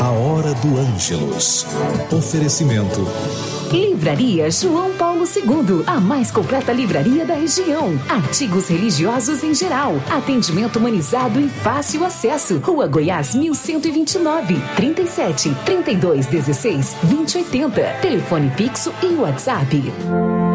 A Hora do Ângelus. Oferecimento. Livraria João Paulo II, a mais completa livraria da região. Artigos religiosos em geral. Atendimento humanizado e fácil acesso. Rua Goiás 1129, 37 32 16 2080. Telefone fixo e WhatsApp.